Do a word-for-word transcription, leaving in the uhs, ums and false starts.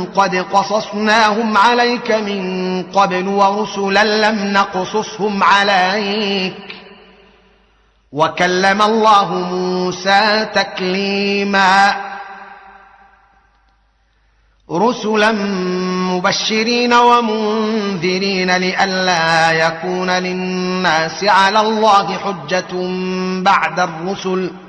قد قصصناهم عليك من قبل ورسلا لم نقصصهم عليك وكلم الله موسى تكليما رسلا مبشرين ومنذرين لئلا يكون للناس على الله حجة بعد الرسل